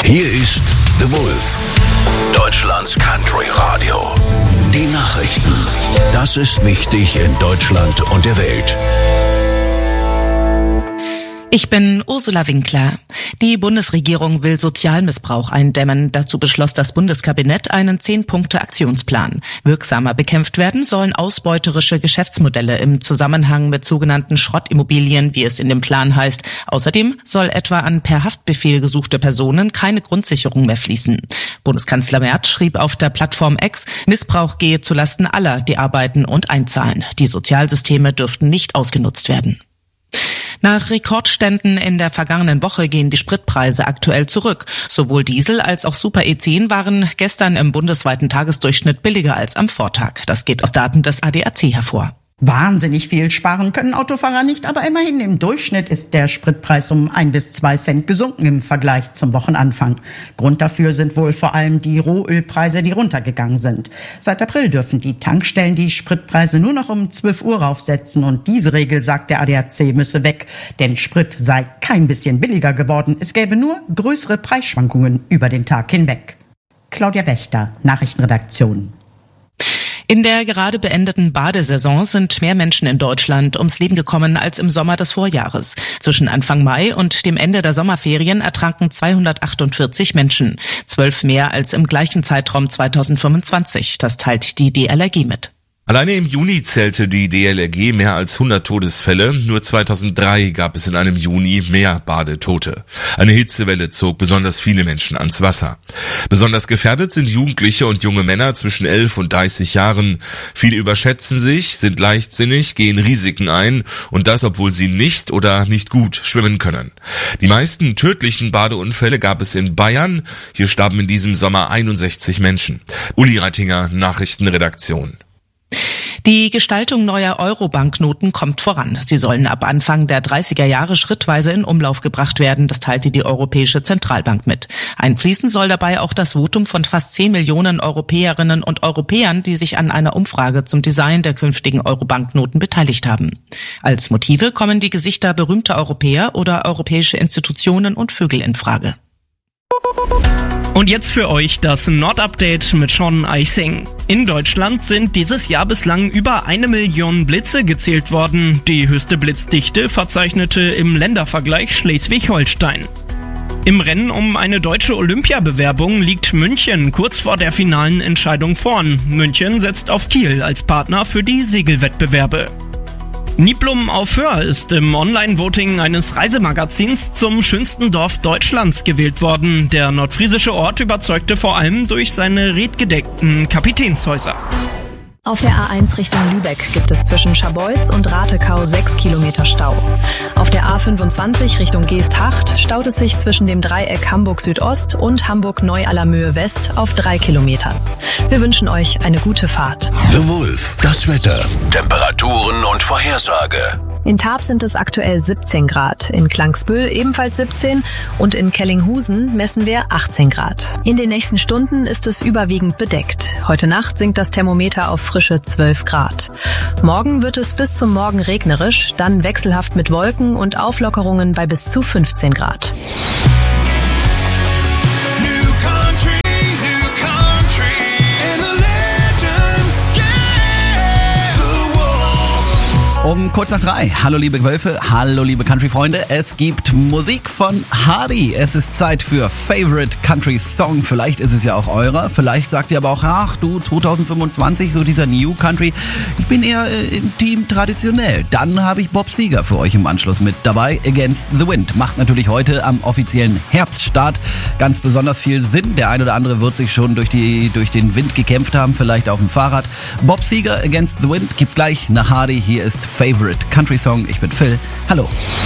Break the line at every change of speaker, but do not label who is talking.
Hier ist The Wolf, Deutschlands Country Radio. Die Nachrichten. Das ist wichtig in Deutschland und der Welt.
Ich bin Ursula Winkler. Die Bundesregierung will Sozialmissbrauch eindämmen. Dazu beschloss das Bundeskabinett einen 10-Punkte-Aktionsplan. Wirksamer bekämpft werden sollen ausbeuterische Geschäftsmodelle im Zusammenhang mit sogenannten Schrottimmobilien, wie es in dem Plan heißt. Außerdem soll etwa an per Haftbefehl gesuchte Personen keine Grundsicherung mehr fließen. Bundeskanzler Merz schrieb auf der Plattform X, Missbrauch gehe zulasten aller, die arbeiten und einzahlen. Die Sozialsysteme dürften nicht ausgenutzt werden. Nach Rekordständen in der vergangenen Woche gehen die Spritpreise aktuell zurück. Sowohl Diesel als auch Super E10 waren gestern im bundesweiten Tagesdurchschnitt billiger als am Vortag. Das geht aus Daten des ADAC hervor.
Wahnsinnig viel sparen können Autofahrer nicht, aber immerhin im Durchschnitt ist der Spritpreis um 1 bis 2 Cent gesunken im Vergleich zum Wochenanfang. Grund dafür sind wohl vor allem die Rohölpreise, die runtergegangen sind. Seit April dürfen die Tankstellen die Spritpreise nur noch um 12 Uhr raufsetzen und diese Regel, sagt der ADAC, müsse weg, denn Sprit sei kein bisschen billiger geworden. Es gäbe nur größere Preisschwankungen über den Tag hinweg. Claudia Wächter, Nachrichtenredaktion.
In der gerade beendeten Badesaison sind mehr Menschen in Deutschland ums Leben gekommen als im Sommer des Vorjahres. Zwischen Anfang Mai und dem Ende der Sommerferien ertranken 248 Menschen, 12 mehr als im gleichen Zeitraum 2025. Das teilt die DLRG mit.
Alleine im Juni zählte die DLRG mehr als 100 Todesfälle. Nur 2003 gab es in einem Juni mehr Badetote. Eine Hitzewelle zog besonders viele Menschen ans Wasser. Besonders gefährdet sind Jugendliche und junge Männer zwischen 11 und 30 Jahren. Viele überschätzen sich, sind leichtsinnig, gehen Risiken ein und das, obwohl sie nicht oder nicht gut schwimmen können. Die meisten tödlichen Badeunfälle gab es in Bayern. Hier starben in diesem Sommer 61 Menschen. Uli Reitinger, Nachrichtenredaktion.
Die Gestaltung neuer Euro-Banknoten kommt voran. Sie sollen ab Anfang der 30er Jahre schrittweise in Umlauf gebracht werden, das teilte die Europäische Zentralbank mit. Einfließen soll dabei auch das Votum von fast 10 Millionen Europäerinnen und Europäern, die sich an einer Umfrage zum Design der künftigen Euro-Banknoten beteiligt haben. Als Motive kommen die Gesichter berühmter Europäer oder europäische Institutionen und Vögel in Frage.
Und jetzt für euch das Nord-Update mit Sean Eising. In Deutschland sind dieses Jahr bislang über 1 Million Blitze gezählt worden. Die höchste Blitzdichte verzeichnete im Ländervergleich Schleswig-Holstein. Im Rennen um eine deutsche Olympiabewerbung liegt München kurz vor der finalen Entscheidung vorn. München setzt auf Kiel als Partner für die Segelwettbewerbe. Niblum auf Föhr ist im Online-Voting eines Reisemagazins zum schönsten Dorf Deutschlands gewählt worden. Der nordfriesische Ort überzeugte vor allem durch seine redgedeckten Kapitänshäuser.
Auf der A1 Richtung Lübeck gibt es zwischen Scharbeutz und Ratekau 6 Kilometer Stau. Auf der A25 Richtung Geesthacht staut es sich zwischen dem Dreieck Hamburg Südost und Hamburg Neu-Allermöhe West auf 3 Kilometern. Wir wünschen euch eine gute Fahrt.
The Wolf, das Wetter, Temperaturen und Vorhersage.
In Tarp sind es aktuell 17 Grad, in Klangsbühl ebenfalls 17 und in Kellinghusen messen wir 18 Grad. In den nächsten Stunden ist es überwiegend bedeckt. Heute Nacht sinkt das Thermometer auf frische 12 Grad. Morgen wird es bis zum Morgen regnerisch, dann wechselhaft mit Wolken und Auflockerungen bei bis zu 15 Grad.
Um kurz nach 3. Hallo liebe Wölfe, hallo liebe Country-Freunde. Es gibt Musik von Hardy. Es ist Zeit für Favorite Country Song. Vielleicht ist es ja auch eurer. Vielleicht sagt ihr aber auch, ach du, 2025, so dieser New Country. Ich bin eher im Team traditionell. Dann habe ich Bob Seger für euch im Anschluss mit dabei. Against the Wind macht natürlich heute am offiziellen Herbststart ganz besonders viel Sinn. Der ein oder andere wird sich schon durch den Wind gekämpft haben, vielleicht auf dem Fahrrad. Bob Seger, Against the Wind gibt's gleich nach Hardy. Hier ist Favorite Country Song. Ich bin Phil. Hallo.